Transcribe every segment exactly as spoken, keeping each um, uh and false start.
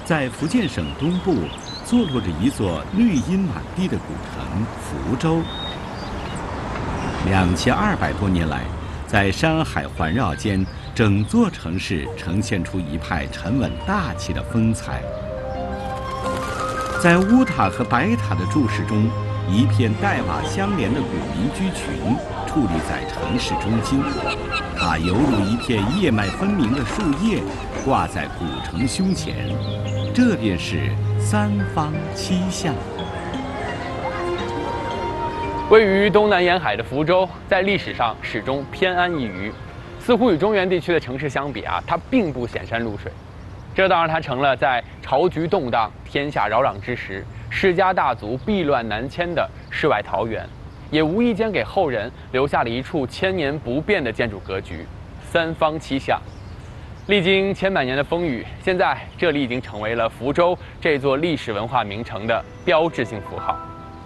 在福建省东部坐落着一座绿荫满地的古城福州。两千二百多年来，在山海环绕间，整座城市呈现出一派沉稳大气的风采。在乌塔和白塔的柱式中，一片带瓦相连的古民居群矗立在城市中心，它犹如一片叶脉分明的树叶挂在古城胸前。这便是三坊七巷。 位于东南沿海的福州，在历史上始终偏安一隅，似乎与中原地区的城市相比啊，它并不显山露水。这倒让它成了在朝局动荡、天下扰攘之时，世家大族避乱南迁的世外桃源，也无意间给后人留下了一处千年不变的建筑格局——三坊七巷。历经千百年的风雨，现在这里已经成为了福州这座历史文化名城的标志性符号。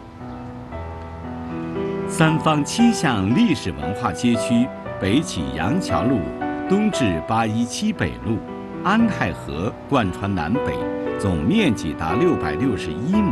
三坊七巷历史文化街区北起杨桥路，东至八一七北路，安泰河贯穿南北，总面积达六百六十一亩。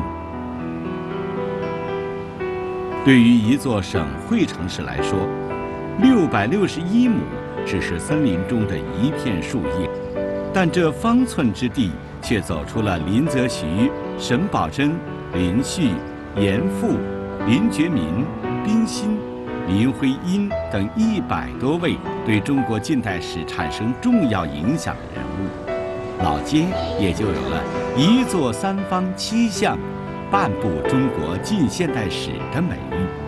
对于一座省会城市来说，六百六十一亩只是森林中的一片树叶，但这方寸之地却走出了林则徐、沈葆桢、林旭、严复、林觉民、冰心、林徽因等一百多位对中国近代史产生重要影响的人物，老街也就有了一座三坊七巷，半部中国近现代史的美誉。